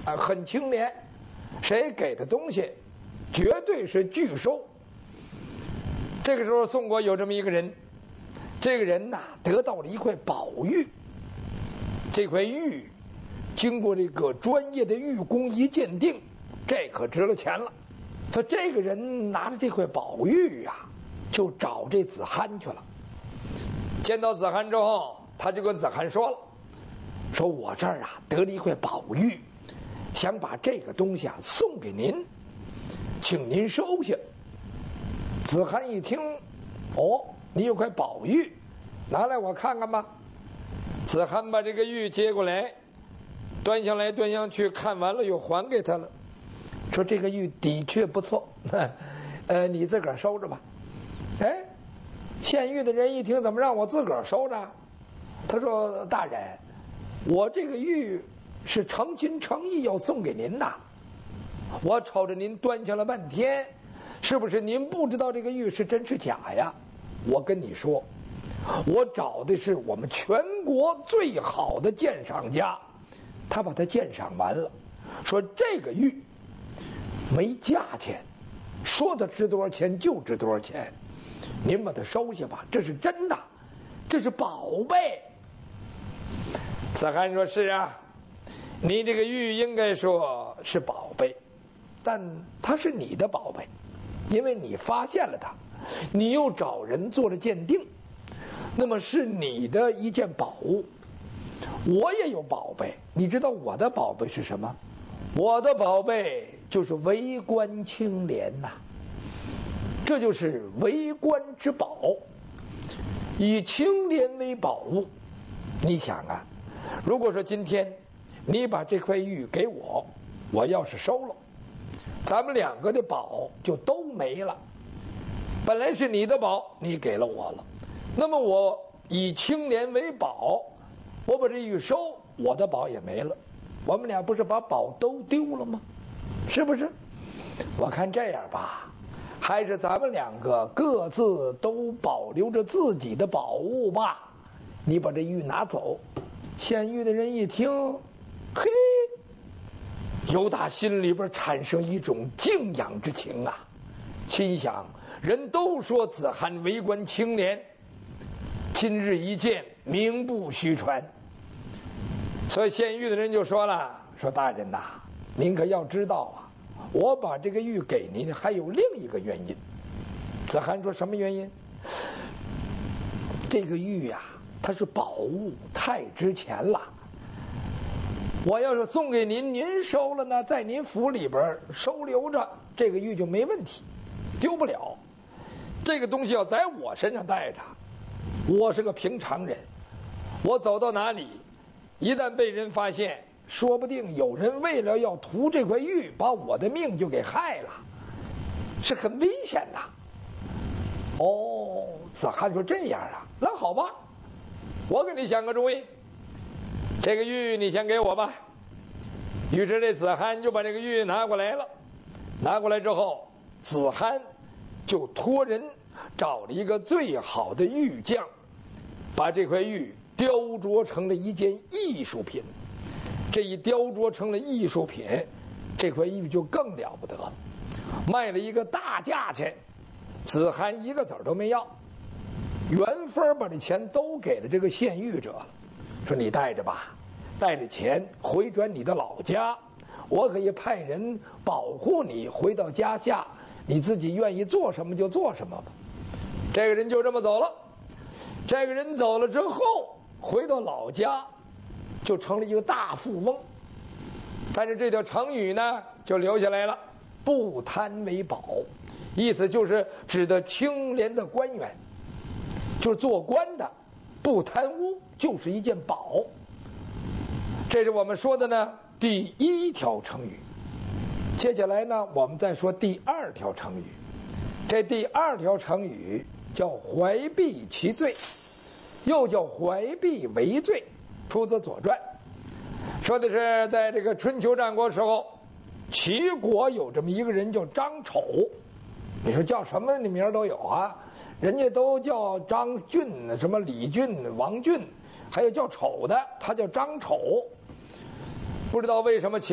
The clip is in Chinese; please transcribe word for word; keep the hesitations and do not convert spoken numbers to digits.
啊，很清廉，谁给的东西，绝对是拒收。这个时候，宋国有这么一个人，这个人呐、啊，得到了一块宝玉。这块玉，经过这个专业的玉工一鉴定，这可值了钱了。所以这个人拿着这块宝玉呀、啊，就找这子罕去了。见到子罕之后，他就跟子罕说了：“说我这儿啊得了一块宝玉，想把这个东西啊送给您，请您收下。”子罕一听，哦，你有块宝玉，拿来我看看吧。子罕把这个玉接过来，端详来端详去，看完了又还给他了，说这个玉的确不错，呃，你自个儿收着吧。哎，献玉的人一听，怎么让我自个儿收着？他说：“大人，我这个玉是诚心诚意要送给您的。我瞅着您端详了半天，是不是您不知道这个玉是真是假呀？我跟你说，我找的是我们全国最好的鉴赏家，他把它鉴赏完了，说这个玉没价钱，说它值多少钱就值多少钱，您把它收下吧，这是真的，这是宝贝。”子罕说：“是啊，你这个玉应该说是宝贝，但它是你的宝贝，因为你发现了它，你又找人做了鉴定，那么是你的一件宝物。我也有宝贝，你知道我的宝贝是什么？我的宝贝就是为官清廉呐、啊，这就是为官之宝，以清廉为宝物。你想啊，如果说今天你把这块玉给我，我要是收了，咱们两个的宝就都没了。本来是你的宝，你给了我了，那么我以清廉为宝，我把这玉收，我的宝也没了，我们俩不是把宝都丢了吗？是不是？我看这样吧，还是咱们两个各自都保留着自己的宝物吧。你把这玉拿走。献玉的人一听，嘿，由打心里边产生一种敬仰之情啊，心想人都说子罕为官清廉，今日一见，名不虚传。所以献玉的人就说了：“说大人呐、啊，您可要知道啊，我把这个玉给您还有另一个原因。”子罕说：“什么原因？这个玉呀、啊，它是宝物，太值钱了。我要是送给您，您收了呢，在您府里边收留着，这个玉就没问题，丢不了。这个东西要在我身上带着，我是个平常人，我走到哪里，一旦被人发现，说不定有人为了要图这块玉，把我的命就给害了，是很危险的。”哦，子罕说：“这样啊，那好吧，我给你想个主意，这个玉你先给我吧。”于是这子罕就把这个玉拿过来了。拿过来之后，子罕就托人找了一个最好的玉匠，把这块玉雕琢成了一件艺术品。这一雕琢成了艺术品，这块玉就更了不得了，卖了一个大价钱。子罕一个子儿都没要，原分把这钱都给了这个献玉者了，说：“你带着吧，带着钱回转你的老家，我可以派人保护你，回到家下，你自己愿意做什么就做什么吧。”这个人就这么走了。这个人走了之后，回到老家就成了一个大富翁。但是这条成语呢就留下来了：“不贪为宝”，意思就是指的清廉的官员，就是做官的不贪污，就是一件宝。这是我们说的呢第一条成语。接下来呢，我们再说第二条成语。这第二条成语叫怀璧其罪，又叫怀璧为罪，出自《左传》，说的是在这个春秋战国时候，齐国有这么一个人叫张丑。你说叫什么名都有啊，人家都叫张俊，什么李俊、王俊，还有叫丑的，他叫张丑。不知道为什么齐